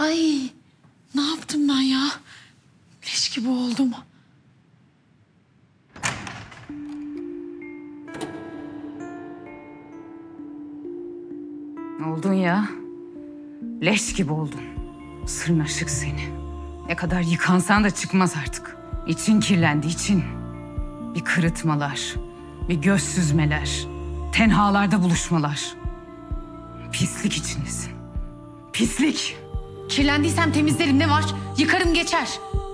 Ay, ne yaptım ben ya? Leş gibi oldum. Ne oldun ya? Leş gibi oldun. Sırnaşık seni. Ne kadar yıkansan da çıkmaz artık. İçin kirlendi, için. Bir kırıtmalar, bir göz süzmeler, tenhalarda buluşmalar. Pislik içindesin. Pislik. Kirlendiysem temizlerim, ne var? Yıkarım geçer.